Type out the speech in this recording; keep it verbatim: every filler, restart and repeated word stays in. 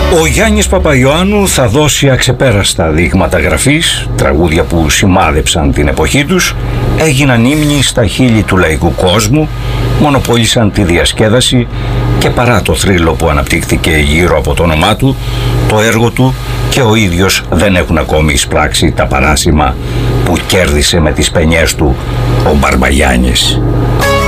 Ο Γιάννης Παπαϊωάννου θα δώσει αξεπέραστα δείγματα γραφής, τραγούδια που σημάδεψαν την εποχή τους, έγιναν ύμνοι στα χείλη του λαϊκού κόσμου, μονοπόλησαν τη διασκέδαση και παρά το θρύλο που αναπτύχθηκε γύρω από το όνομά του, το έργο του και ο ίδιος δεν έχουν ακόμη εισπράξει τα παράσημα που κέρδισε με τις παινιές του ο Μπαρμπαγιάννης.